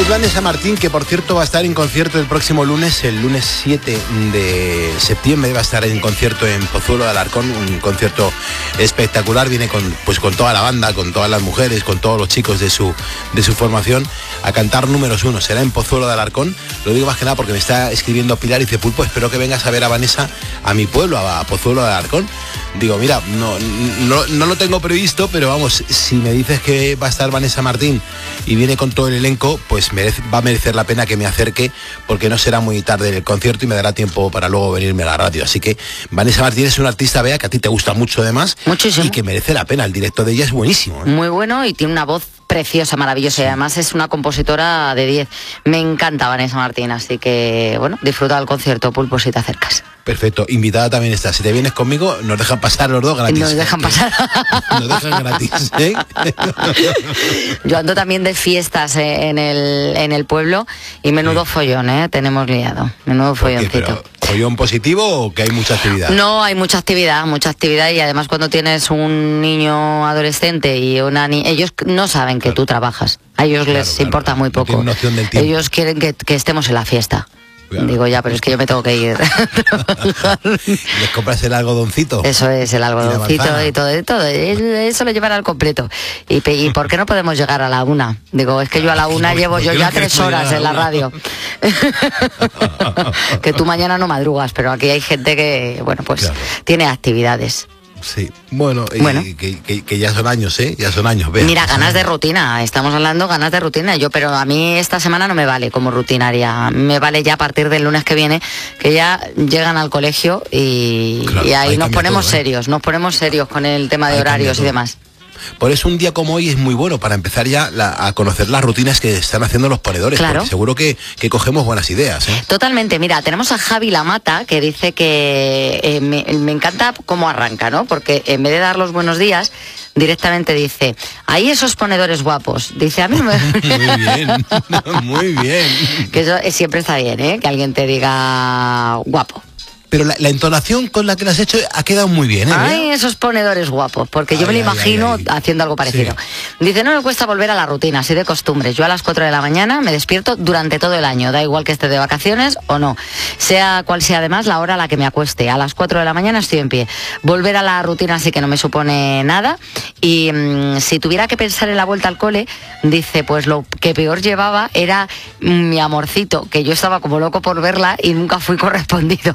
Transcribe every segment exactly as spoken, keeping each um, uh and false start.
Vanessa Martín, que por cierto va a estar en concierto el próximo lunes, el lunes siete de septiembre, va a estar en concierto en Pozuelo de Alarcón, un concierto espectacular, viene con, pues, con toda la banda, con todas las mujeres, con todos los chicos de su, de su formación, a cantar números uno, será en Pozuelo de Alarcón. Lo digo más que nada porque me está escribiendo Pilar y dice: Pulpo, espero que vengas a ver a Vanessa a mi pueblo, a, a Pozuelo de Alarcón. Digo, mira, no, no, no lo tengo previsto, pero vamos, si me dices que va a estar Vanessa Martín y viene con todo el elenco, pues merece, va a merecer la pena que me acerque, porque no será muy tarde el concierto y me dará tiempo para luego venirme a la radio. Así que Vanessa Martín es una artista, Bea, que a ti te gusta mucho además. Muchísimo. Y que merece la pena. El directo de ella es buenísimo, ¿eh? Muy bueno, y tiene una voz preciosa, maravillosa, sí. Y además es una compositora de diez. Me encanta Vanessa Martín, así que bueno, disfruta del concierto, Pulpo, si te acercas. Perfecto, invitada también está. Si te vienes conmigo, nos dejan pasar los dos gratis. Nos dejan pasar. Nos dejan gratis, ¿eh? Yo ando también de fiestas eh, en el en el pueblo y menudo sí. follón, ¿eh? Tenemos liado, menudo folloncito. ¿Follón positivo o que hay mucha actividad? No, hay mucha actividad, mucha actividad, y además cuando tienes un niño adolescente y una niña, ellos no saben que claro. tú trabajas. A ellos claro, les claro, importa claro. muy poco. No noción del tiempo. Ellos quieren que, que estemos en la fiesta. Claro. Digo, ya, pero es que yo me tengo que ir. ¿Les compras el algodoncito? Eso es, el algodoncito y, y todo, y todo. Eso lo llevan al completo. Y, ¿Y por qué no podemos llegar a la una? Digo, es que yo a la una llevo yo ya tres horas en la radio. Que tú mañana no madrugas, pero aquí hay gente que, bueno, pues claro. tiene actividades. Sí, bueno, bueno. Y que, que, que ya son años, ¿eh? Ya son años. Vea, Mira, ganas de rutina, estamos hablando ganas de rutina. Yo, pero a mí esta semana no me vale como rutinaria. Me vale ya a partir del lunes que viene, que ya llegan al colegio y, claro, y ahí nos ponemos todo, ¿eh? serios, nos ponemos serios con el tema de ahí horarios y demás. Por eso un día como hoy es muy bueno para empezar ya la, a conocer las rutinas que están haciendo los ponedores, claro. porque seguro que, que cogemos buenas ideas, ¿eh? Totalmente. Mira, tenemos a Javi Lamata, que dice que eh, me, me encanta cómo arranca, ¿no? Porque en vez de dar los buenos días, directamente dice: ahí esos ponedores guapos. Dice, a mí no me... Muy bien, muy bien. Que eso siempre está bien, ¿eh? Que alguien te diga guapo. Pero la, la entonación con la que lo has hecho ha quedado muy bien, ¿eh? Ay, esos ponedores guapos, porque ay, yo me lo ay, imagino ay, ay. haciendo algo parecido. Sí. Dice, no me cuesta volver a la rutina, así de costumbres. Yo a las cuatro de la mañana me despierto durante todo el año, da igual que esté de vacaciones o no. Sea cual sea además la hora a la que me acueste. A las cuatro de la mañana estoy en pie. Volver a la rutina sí que no me supone nada. Y mmm, si tuviera que pensar en la vuelta al cole, dice, pues lo que peor llevaba era mi amorcito, que yo estaba como loco por verla y nunca fui correspondido.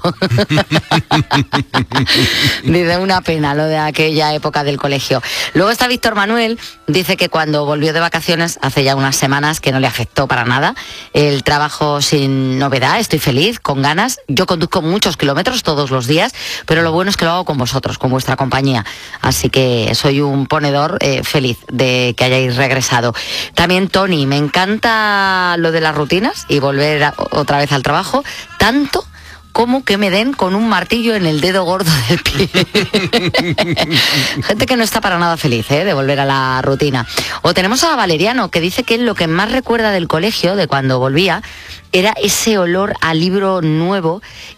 Dice, una pena lo de aquella época del colegio. Luego está Víctor Manuel, dice que cuando volvió de vacaciones hace ya unas semanas que no le afectó para nada el trabajo, sin novedad, estoy feliz, con ganas. Yo conduzco muchos kilómetros todos los días, pero lo bueno es que lo hago con vosotros, con vuestra compañía, así que soy un ponedor eh, feliz de que hayáis regresado. También Tony, me encanta lo de las rutinas y volver a, otra vez al trabajo, tanto como que me den con un martillo en el dedo gordo del pie. Gente que no está para nada feliz, ¿eh?, de volver a la rutina. O tenemos a Valeriano, que dice que lo que más recuerda del colegio, de cuando volvía, era ese olor a libro nuevo